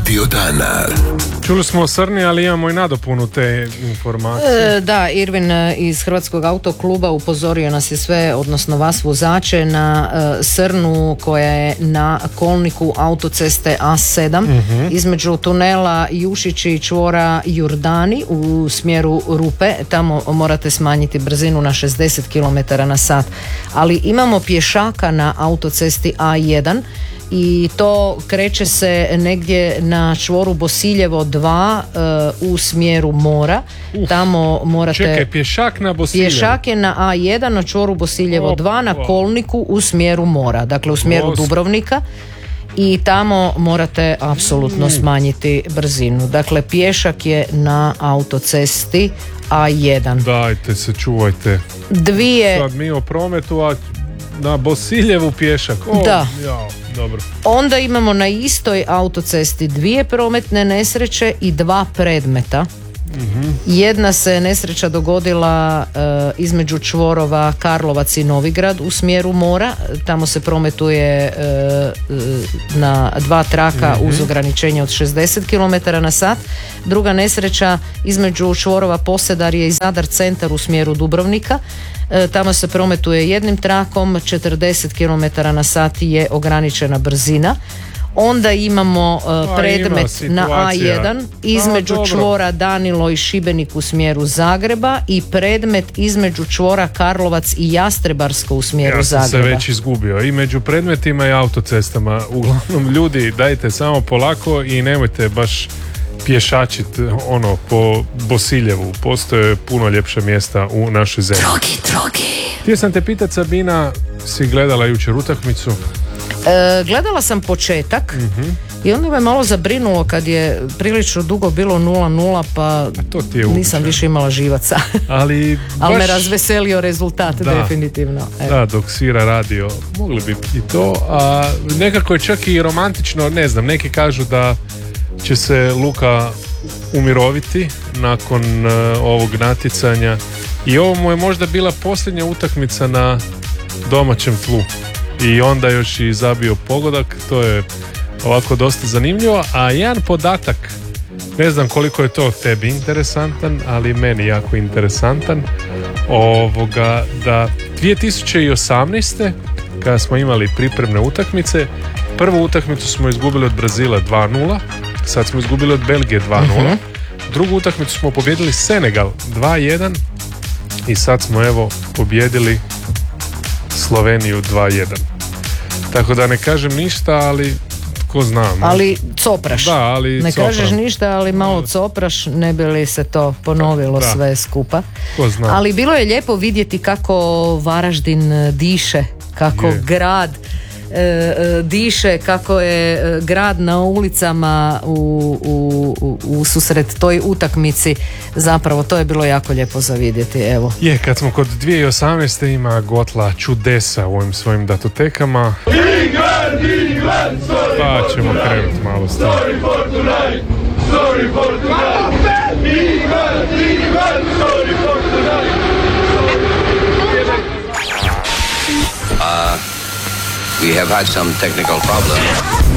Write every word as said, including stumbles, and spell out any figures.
Radio dana. Čuli smo o Srni, ali imamo i nadopunu te informacije. E, da, Irvin iz Hrvatskog autokluba upozorio nas je sve, odnosno vas vozače, na e, Srnu koja je na kolniku autoceste A sedam uh-huh. između tunela Jušići i čvora Jurdani u smjeru Rupe. Tamo morate smanjiti brzinu na šezdeset kilometara na sat. Ali imamo pješaka na autocesti A jedan i to kreće se negdje na čvoru Bosiljevo dva uh, u smjeru mora. Uf, tamo morate... Čekaj, pješak na Bosiljevo? Pješak je na A jedan na čvoru Bosiljevo dva na kolniku u smjeru mora, dakle u smjeru Os... Dubrovnika. I tamo morate apsolutno smanjiti brzinu. Dakle, pješak je na autocesti A jedan. Dajte se, čuvajte. Dvije... Sad mi o prometu, a na Bosiljevu pješak. O, da. Jao, dobro. Onda imamo na istoj autocesti dvije prometne nesreće i dva predmeta. Mm-hmm. Jedna se nesreća dogodila uh, između čvorova Karlovac i Novigrad u smjeru mora. Tamo se prometuje uh, na dva traka mm-hmm. uz ograničenje od šezdeset kilometara na sat. Druga nesreća između čvorova Posedarje i Zadar centar u smjeru Dubrovnika. Uh, tamo se prometuje jednim trakom, četrdeset kilometara na sat je ograničena brzina. Onda imamo uh, predmet ima na A jedan između A, čvora Danilo i Šibenik u smjeru Zagreba i predmet između čvora Karlovac i Jastrebarsko u smjeru ja sam Zagreba. Se već izgubio i među predmetima i autocestama. Uglavnom, ljudi, dajte samo polako i nemojte baš pješačiti ono po Bosiljevu. Postoje puno ljepša mjesta u našoj zemlji. Drogi, drogi. Htio sam te pitat, Sabina, si gledala jučer utakmicu? E, gledala sam početak mm-hmm. i onda me malo zabrinulo kad je prilično dugo bilo nula nula, pa nisam više imala živaca. Ali, baš... Ali me razveselio rezultat, da, definitivno. Evo. Da, dok svira radio, mogli bi i to. A nekako je čak i romantično, ne znam, neki kažu da će se Luka umiroviti nakon uh, ovog natjecanja i ovo mu je možda bila posljednja utakmica na domaćem tlu. I onda još i zabio pogodak, to je ovako dosta zanimljivo. A jedan podatak, ne znam koliko je to tebi interesantan, ali meni jako interesantan, ovoga, da dvije tisuće osamnaeste kada smo imali pripremne utakmice, prvu utakmicu smo izgubili od Brazila dva nula, sad smo izgubili od Belgije dva nula, uh-huh. drugu utakmicu smo pobjedili Senegal dva jedan i sad smo evo pobjedili Sloveniju dva jedan. Tako da ne kažem ništa, ali ko zna. Ali copraš. Da, ali ne copram. Kažeš ništa, ali malo copraš, ne bi li se to ponovilo da. Sve skupa. Ko zna. Ali bilo je lijepo vidjeti kako Varaždin diše, kako je. grad e, e, diše, kako je grad na ulicama u, u, u, u susret toj utakmici. Zapravo to je bilo jako lijepo za vidjeti. Evo. Je, kad smo kod dvije tisuće osamnaeste ima gotla čudesa u ovim svojim datotekama. Pa ćemo krenuti malo s tim. Uh, we have had some technical problems.